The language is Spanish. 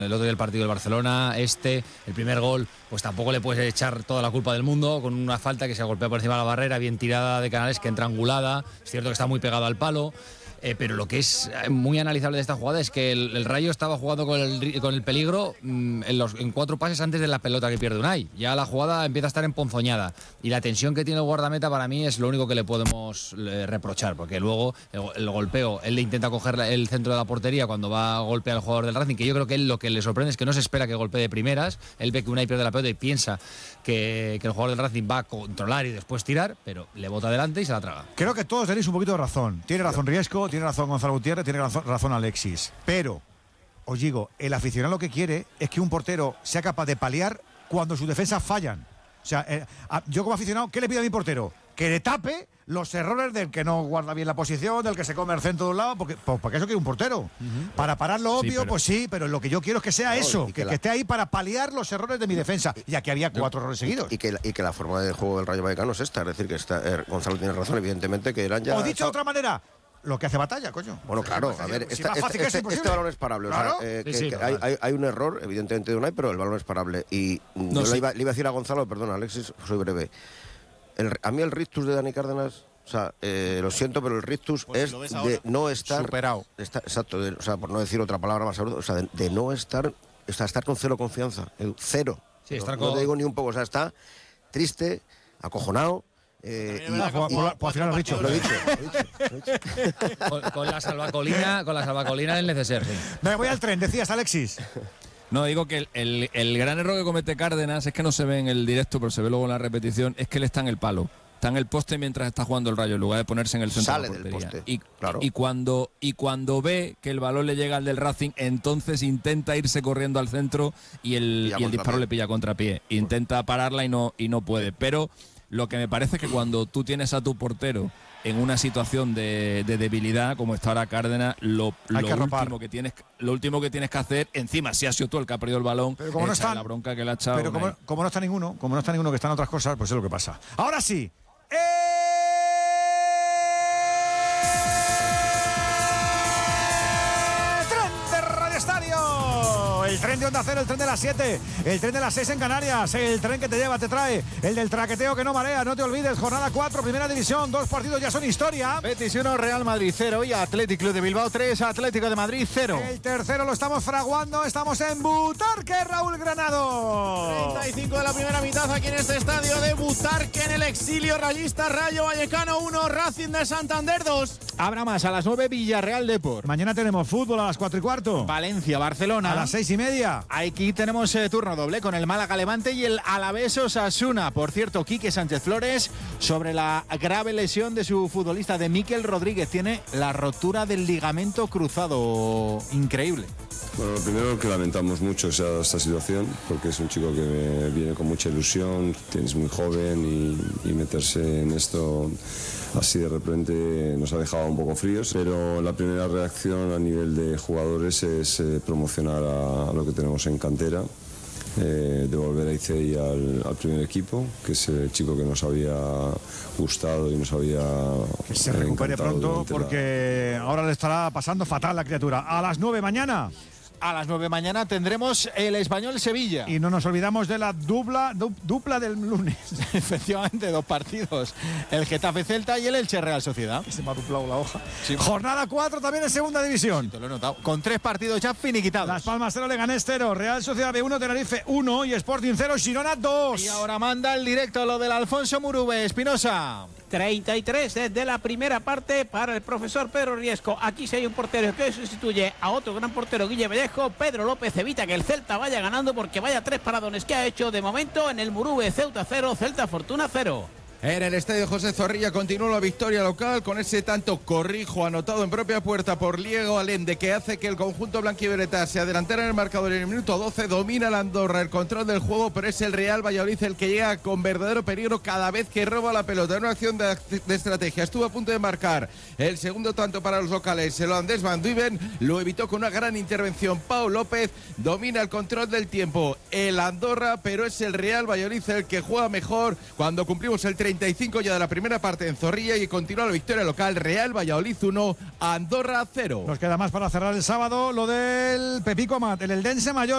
El otro día el partido del Barcelona, el primer gol, pues tampoco le puedes echar toda la culpa del mundo, con una falta que se golpea por encima de la barrera, bien tirada de Canales, que entra angulada, es cierto que está muy pegado al palo. Pero lo que es muy analizable de esta jugada es que el Rayo estaba jugando con el peligro en 4 pases antes de la pelota que pierde Unai. Ya la jugada empieza a estar emponzoñada y la tensión que tiene el guardameta para mí es lo único que le podemos reprochar, porque luego el golpeo, él le intenta coger el centro de la portería cuando va a golpear al jugador del Racing, que yo creo que él lo que le sorprende es que no se espera que golpee de primeras. Él ve que Unai pierde la pelota y piensa que el jugador del Racing va a controlar y después tirar, pero le bota adelante y se la traga. Creo que todos tenéis un poquito de razón. Tiene razón Riesco, tiene razón Gonzalo Gutiérrez, tiene razón Alexis. Pero, os digo, el aficionado lo que quiere es que un portero sea capaz de paliar cuando sus defensas fallan. O sea, yo como aficionado, ¿qué le pido a mi portero? Que le tape los errores del que no guarda bien la posición, del que se come el centro de un lado, porque eso quiere un portero. Para parar lo obvio, pues sí, pero lo que yo quiero es que sea eso, que esté ahí para paliar los errores de mi defensa. Y aquí había 4 errores seguidos. Y que la forma de juego del Rayo Vallecano es esta, es decir, que Gonzalo tiene razón, evidentemente, que eran ya... O dicho de otra manera, lo que hace batalla, coño. Bueno, claro, a ver, este balón es parable. Claro. O sea, hay un error, evidentemente, de Unai, pero el balón es parable. Y le iba a decir a Gonzalo, perdón, Alexis, soy breve. A mí el rictus de Dani Cárdenas, o sea, lo siento, pero el rictus es de no estar... Superado. Exacto, o sea, por no decir otra palabra más aguda, o sea, de no estar... O sea, estar con cero confianza, cero. Sí, no te digo ni un poco, o sea, está triste, acojonado... al final lo he dicho. Con la salvacolina del neceser. Sí. Me voy al tren, decías, Alexis. No, digo que el gran error que comete Cárdenas es que no se ve en el directo, pero se ve luego en la repetición, es que él está en el palo. Está en el poste mientras está jugando el Rayo, en lugar de ponerse en el centro de la portería. Del poste, claro. Y cuando ve que el balón le llega al del Racing, entonces intenta irse corriendo al centro y el disparo le pilla contrapié. Intenta pararla y no puede. Pero lo que me parece es que cuando tú tienes a tu portero en una situación de debilidad, como está ahora Cárdenas, lo último que tienes que hacer, encima si has sido tú el que ha perdido el balón, pero como no está la bronca que le ha echado. Pero como no está ninguno, que están otras cosas, pues es lo que pasa. Ahora sí. El tren de Onda Cero, el tren de las 7, el tren de las 6 en Canarias, el tren que te lleva, te trae, el del traqueteo que no marea, no te olvides, jornada 4, primera división, 2 partidos ya son historia. Betis 1, Real Madrid 0 y Athletic Club de Bilbao 3, Atlético de Madrid 0. El tercero lo estamos fraguando, estamos en Butarque, Raúl Granado. 35 de la primera mitad aquí en este estadio de Butarque, en el exilio rayista. Rayo Vallecano 1, Racing de Santander 2. Habrá más a las 9, Villarreal Depor. Mañana tenemos fútbol a las 4:15. Valencia, Barcelona. A las 6:30. Aquí tenemos turno doble con el Málaga Levante y el Alavés Osasuna. Por cierto, Quique Sánchez Flores, sobre la grave lesión de su futbolista, de Mikel Rodríguez, tiene la rotura del ligamento cruzado. Increíble. Bueno, lo primero que lamentamos mucho esta situación, porque es un chico que viene con mucha ilusión, es muy joven y meterse en esto así de repente nos ha dejado un poco fríos, pero la primera reacción a nivel de jugadores es promocionar a lo que tenemos en cantera, devolver a Icei al primer equipo, que es el chico que nos había gustado y nos había que se recupere pronto, porque ahora le estará pasando fatal la criatura. A las 9 mañana. A las 9 mañana tendremos el Español Sevilla. Y no nos olvidamos de la dupla del lunes. Efectivamente, 2 partidos. El Getafe Celta y el Elche Real Sociedad. Se me ha duplado la hoja. Sí. Jornada 4 también en segunda división. Sí, te lo he notado. Con 3 partidos ya finiquitados. Las Palmas 0, Leganés 0, Real Sociedad B1, Tenerife 1 y Sporting 0, Girona 2. Y ahora manda el directo lo del Alfonso Murube. Espinosa. 33 desde la primera parte para el profesor Pedro Riesco. Aquí sí hay un portero que sustituye a otro gran portero, Guille Vallejo. Pedro López evita que el Celta vaya ganando, porque vaya 3 paradones que ha hecho de momento en el Murube. Ceuta 0, Celta Fortuna 0. En el estadio José Zorrilla continúa la victoria local con ese tanto corrijo anotado en propia puerta por Diego Allende, que hace que el conjunto blanquivioleta se adelantara en el marcador en el minuto 12. Domina la Andorra el control del juego, pero es el Real Valladolid el que llega con verdadero peligro cada vez que roba la pelota. En una acción de estrategia estuvo a punto de marcar el segundo tanto para los locales. El holandés Van Duiven lo evitó con una gran intervención. Pau López domina el control del tiempo. El Andorra, pero es el Real Valladolid el que juega mejor cuando cumplimos el 35 ya de la primera parte en Zorrilla, y continúa la victoria local. Real Valladolid 1, Andorra 0. Nos queda más para cerrar el sábado, lo del Pepico Amat, el Eldense Mayor.